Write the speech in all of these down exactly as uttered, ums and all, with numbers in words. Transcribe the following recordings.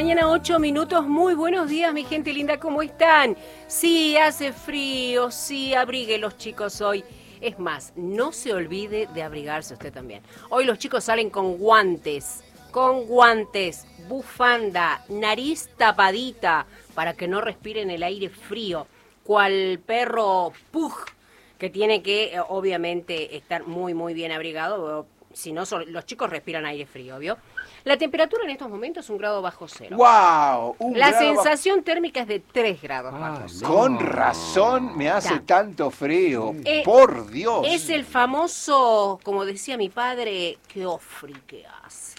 mañana, ocho minutos. Muy buenos días, mi gente linda, ¿cómo están? Sí, hace frío, sí, abrigue los chicos hoy. Es más, no se olvide de abrigarse usted también. Hoy los chicos salen con guantes, con guantes, bufanda, nariz tapadita, para que no respiren el aire frío, cual perro pug, que tiene que, eh, obviamente, estar muy, muy bien abrigado, si no, los chicos respiran aire frío, ¿vio? La temperatura en estos momentos es un grado bajo cero. ¡Wow! Un La grado sensación bajo... térmica es de tres grados ah, bajo cero. Con razón me hace ya. tanto frío. Eh, ¡Por Dios! Es el famoso, como decía mi padre, qué ofri que hace.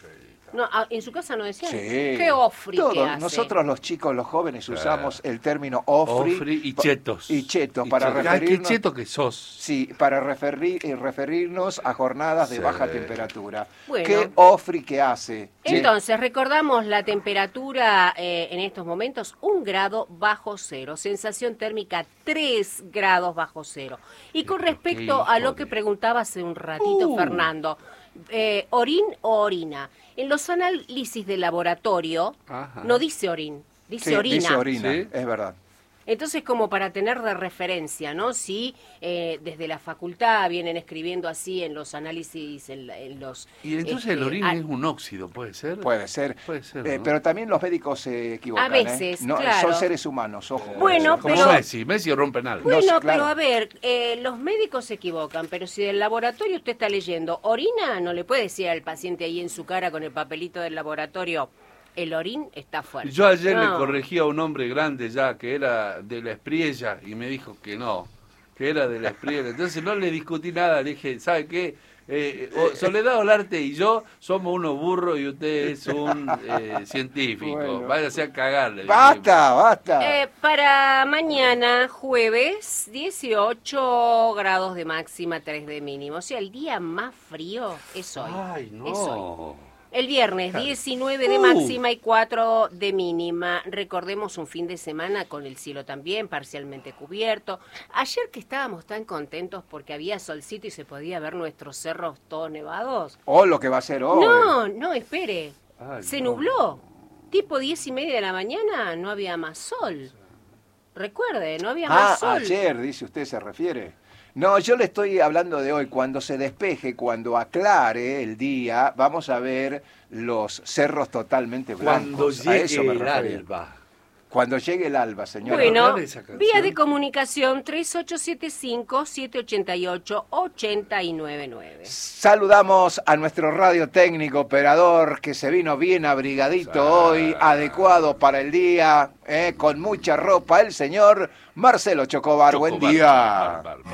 No, en su casa no decían, sí. ¿qué ofri Todos, que hace? Nosotros los chicos, los jóvenes, usamos el término ofri, ofri y chetos. Y chetos, y para chetos. referirnos... Ah, qué cheto que sos. Sí, para referir, referirnos a jornadas de sí. baja temperatura. Bueno. ¿Qué ofri que hace? Entonces, recordamos la temperatura eh, en estos momentos, un grado bajo cero. Sensación térmica, tres grados bajo cero. Y con respecto a lo que preguntaba hace un ratito uh. Fernando, eh, ¿orín o orina? En los análisis de laboratorio, Ajá. no dice orín, dice sí, orina. Dice orina, ¿Sí? Es verdad. Entonces, como para tener de referencia, ¿no? Si eh, desde la facultad vienen escribiendo así en los análisis, en, en los... Y entonces este, el orín al... es un óxido, ¿puede ser? Puede ser. Puede ser, eh, ¿no? Pero también los médicos se equivocan, A veces, ¿eh? No, claro. Son seres humanos, ojo. Bueno, como pero... Messi, Messi rompe nada. Bueno, no, claro. pero a ver, eh, los médicos se equivocan, pero si del laboratorio usted está leyendo orina, no le puede decir al paciente ahí en su cara con el papelito del laboratorio... El orín está fuerte. Yo ayer no. le corregí a un hombre grande ya, que era de la Espriella, y me dijo que no, que era de la Espriella. Entonces no le discutí nada, le dije, ¿sabe qué? Eh, Soledad Olarte y yo somos unos burros y usted es un eh, científico. Bueno. Váyase a cagarle. Basta, basta. Eh, para mañana, jueves, dieciocho grados de máxima, tres de mínimo. O sea, el día más frío es hoy. Ay, no. Es hoy. El viernes, diecinueve de máxima y cuatro de mínima. Recordemos un fin de semana con el cielo también parcialmente cubierto. Ayer que estábamos tan contentos porque había solcito y se podía ver nuestros cerros todos nevados. Oh, lo que va a ser hoy. No, no, espere. Ay, se no. nubló. Tipo diez y media de la mañana no había más sol. Recuerde, no había ah, más sol. Ayer, dice usted, se refiere. No, yo le estoy hablando de hoy. Cuando se despeje, cuando aclare el día, vamos a ver los cerros totalmente blancos. Cuando a eso me llegue el refería. alba. Cuando llegue el alba, señora. Bueno, vía de comunicación tres ocho siete cinco, siete ocho ocho, ocho nueve nueve. Saludamos a nuestro radio técnico operador que se vino bien abrigadito ah, hoy, adecuado para el día, eh, con mucha ropa, el señor Marcelo Chocobar. Chocobar. Buen día. Chocobar.